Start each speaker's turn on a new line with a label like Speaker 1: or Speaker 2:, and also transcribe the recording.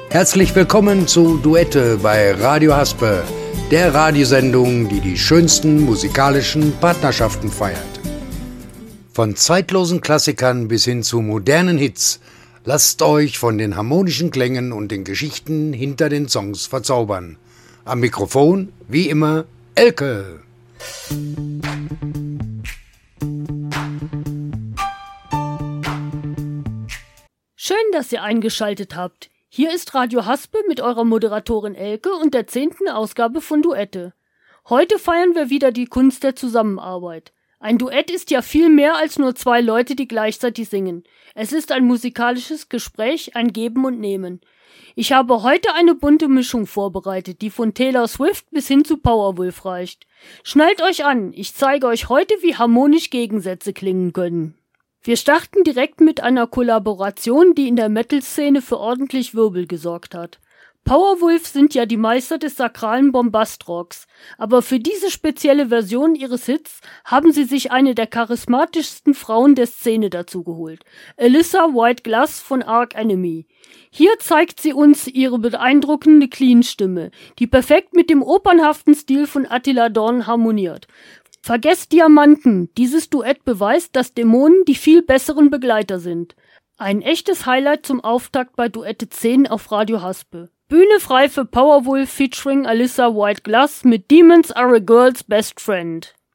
Speaker 1: Herzlich willkommen zu Duette bei Radio Haspe, der Radiosendung, die die schönsten musikalischen Partnerschaften feiert. Von zeitlosen Klassikern bis hin zu modernen Hits, lasst euch von den harmonischen Klängen und den Geschichten hinter den Songs verzaubern. Am Mikrofon, wie immer, Elke.
Speaker 2: Schön, dass ihr eingeschaltet habt. Hier ist Radio Haspe mit eurer Moderatorin Elke und der 10. Ausgabe von Duette. Heute feiern wir wieder die Kunst der Zusammenarbeit. Ein Duett ist ja viel mehr als nur zwei Leute, die gleichzeitig singen. Es ist ein musikalisches Gespräch, ein Geben und Nehmen. Ich habe heute eine bunte Mischung vorbereitet, die von Taylor Swift bis hin zu Powerwolf reicht. Schnallt euch an, ich zeige euch heute, wie harmonisch Gegensätze klingen können. Wir starten direkt mit einer Kollaboration, die in der Metal-Szene für ordentlich Wirbel gesorgt hat. Powerwolf sind ja die Meister des sakralen Bombast-Rocks, aber für diese spezielle Version ihres Hits haben sie sich eine der charismatischsten Frauen der Szene dazu geholt, Alyssa White Glass von Arch Enemy. Hier zeigt sie uns ihre beeindruckende Clean-Stimme, die perfekt mit dem opernhaften Stil von Attila Dorn harmoniert. Vergesst Diamanten, dieses Duett beweist, dass Dämonen die viel besseren Begleiter sind. Ein echtes Highlight zum Auftakt bei Duette 10 auf Radio Haspe. Bühne frei für Powerwolf featuring Alyssa White Glass mit Demons Are a Girl's Best Friend.